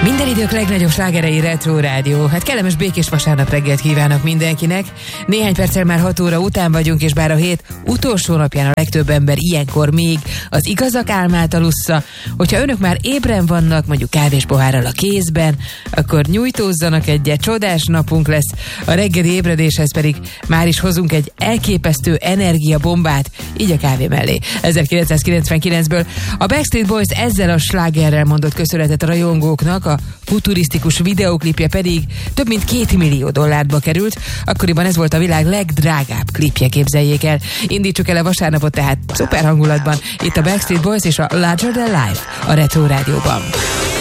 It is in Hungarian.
Minden idők legnagyobb slágerei Retro Rádió. Hát kellemes békés vasárnap reggelt kívánok mindenkinek. Néhány perccel már 6 óra után vagyunk, és bár a hét utolsó napján a legtöbb ember ilyenkor még az igazak álmát alussza, hogyha önök már ébren vannak, mondjuk kávéspohárral a kézben, akkor nyújtózzanak egyet, csodás napunk lesz. A reggeli ébredéshez pedig már is hozunk egy elképesztő energiabombát, így a kávé mellé. 1999-ből a Backstreet Boys ezzel a slágerrel mondott köszönetet a rajongóknak, a futurisztikus videóklipje pedig több mint $2 millió került. Akkoriban ez volt a világ legdrágább klipje, képzeljék el. Indítsuk el a vasárnapot tehát szuper hangulatban. Itt a Backstreet Boys és a Larger Than Life a Retro Rádióban.